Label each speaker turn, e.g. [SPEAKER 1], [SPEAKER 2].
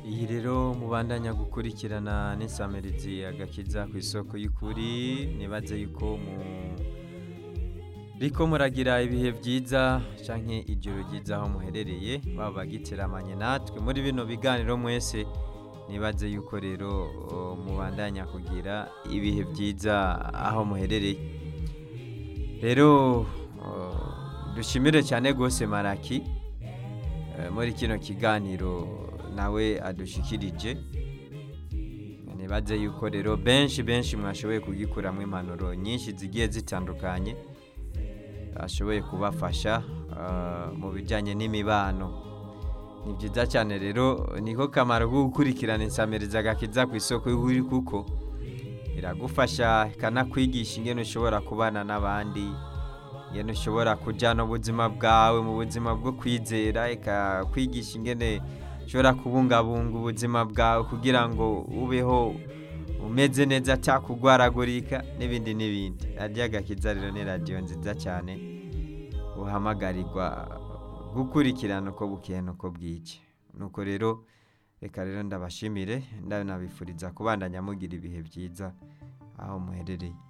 [SPEAKER 1] Iyi rero mubandanya gukurikirana n'insamirizi agakiza ku isoko y'ukuri nibaze yuko riko muragira ibihe byiza canke ijoro ryiza aho muherereye baba bagiteramanye natwe muri bino biganiro mwese nibaze yuko rero mubandanya kugira ibihe byiza aho muherereye rero dushimire cyane gose Maraki muri kino kiganiro nawe adushikirije nibaze yuko rero benshi mwashoboye kugikuramwo impanuro nyinshi zigiye zitandukanye ashoboye kubafasha mu bijyanye n'imibano ni byiza cyane rero niko kamaro ko gukurikirana insamiriza agakiza ku isoko y'ukuri kuko iragufasha ikanakwigisha ingene ushobora kubana n'abandi ingene ushobora kujyana ubuzima bwawe mu buzima bwo kwizera ikakwigisha ingene ushobora kubungabunga ubuzima bwawe kugira ngo ubeho umeze neza atakugwaragurika n'ibindi radiyo agakiza rero ni radiyo nziza cyane uhamagarirwa gukurikirana uko bukeye nuko bwije nuko rero reka rero ndabashimire ndanabifuriza kubandanya mugira ibihe byiza aho muherereye.